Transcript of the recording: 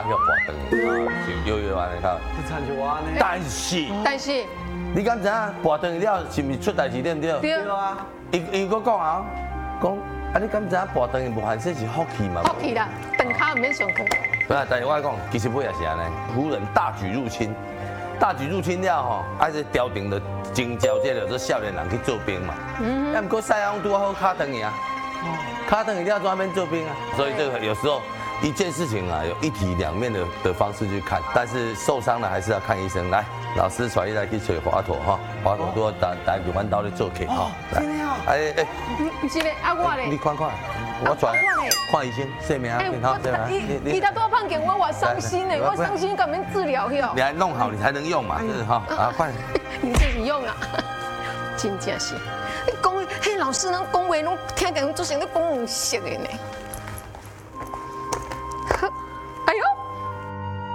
叫跋断就摇安尼较。 你参就我呢？ 但是你敢知影跋断了是毋是出代志对毋对？ 对啊。 伊搁讲啊，讲啊你敢知影跋断无限说是福气嘛？ 福气啦，长骹唔免上课。 不是，但是我讲，其实尾也是安尼，胡人大举入侵，大举入侵了吼，还是调定了征召这个做少年人去做兵嘛。要毋过塞翁拄好卡登去啊，卡登去了专门做兵啊，所以这个有时候。一件事情啊，有一体两面的方式去看，但是受伤了还是要看医生。来，老师带你来去找华佗哈，华佗都台球弯刀咧做客哈。 真的哦。 不是咧，啊我咧。 你看，我转看医生，说明啊，好，对吧？ 你他多碰见我伤心嘞，我伤心，干嘛治疗哟？ 你还弄好，你才能用嘛，就是哈啊，快。 你自己用啊，真正是。你讲，迄老师咱讲话拢听起来做成咧讲唔熟的呢。